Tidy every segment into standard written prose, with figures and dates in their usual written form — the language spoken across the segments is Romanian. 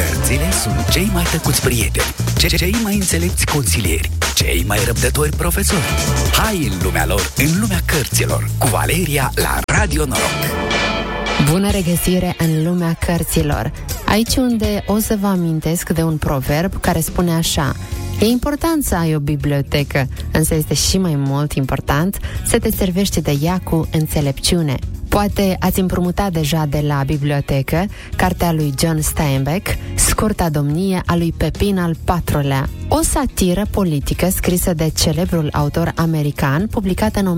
Cărțile sunt cei mai tăcuți prieteni, cei mai înțelepți consilieri, cei mai răbdători profesori. Hai în lumea lor, în lumea cărților, cu Valeria la Radio Noroc. Bună regăsire în lumea cărților. Aici unde o să vă amintesc de un proverb care spune așa: e important să ai o bibliotecă, însă este și mai mult important să te servești de ea cu înțelepciune. Poate ați împrumutat deja de la bibliotecă cartea lui John Steinbeck, Scurta domnie a lui Pepin al IV-lea, o satiră politică scrisă de celebrul autor american, publicată în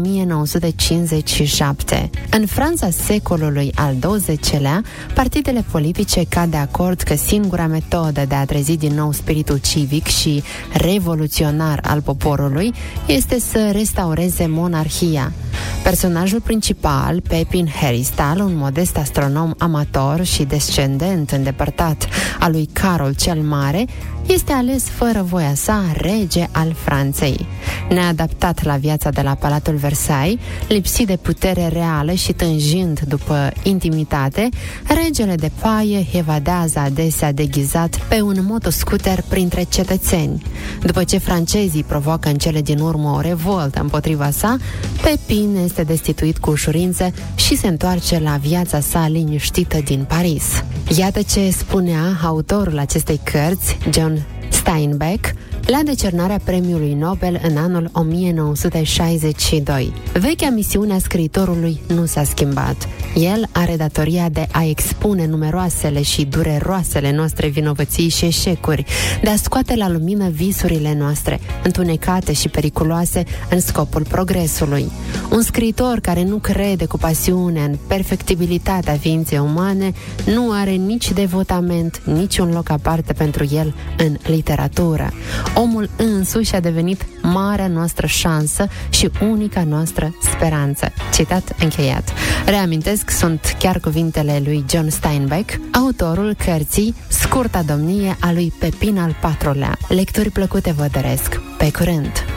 1957. În Franța secolului al XX-lea, partidele politice cad de acord că singura metodă de a trezi din nou spiritul civic și revoluționar al poporului este să restaureze monarhia. Personajul principal, Pepin Heristal, un modest astronom amator și descendent îndepărtat al lui Carol cel Mare, este ales fără voia sa rege al Franței. Neadaptat la viața de la Palatul Versailles, lipsit de putere reală și tânjind după intimitate, regele de paie evadează adesea deghizat pe un motoscooter printre cetățeni. După ce francezii provoacă în cele din urmă o revoltă împotriva sa, Pepin este destituit cu ușurință și se întoarce la viața sa liniștită din Paris. Iată ce spunea autorul acestei cărți, John Steinbeck, la decernarea premiului Nobel în anul 1962. Vechea misiune a scriitorului nu s-a schimbat. El are datoria de a expune numeroasele și dureroasele noastre vinovății și eșecuri, de a scoate la lumină visurile noastre, întunecate și periculoase în scopul progresului. Un scriitor care nu crede cu pasiune în perfectibilitatea ființei umane nu are nici devotament, nici un loc aparte pentru el în literatură. Omul însuși a devenit marea noastră șansă și unica noastră speranță. Citat încheiat. Reamintesc, sunt chiar cuvintele lui John Steinbeck, autorul cărții Scurta domnie a lui Pepin al IV-lea. Lecturi plăcute vă doresc. Pe curând!